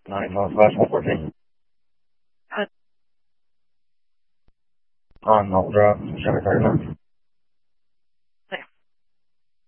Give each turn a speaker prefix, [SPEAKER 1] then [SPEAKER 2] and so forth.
[SPEAKER 1] はい、まあ、詳しくこれぜひ。
[SPEAKER 2] はい。
[SPEAKER 1] 俺は調べたいな。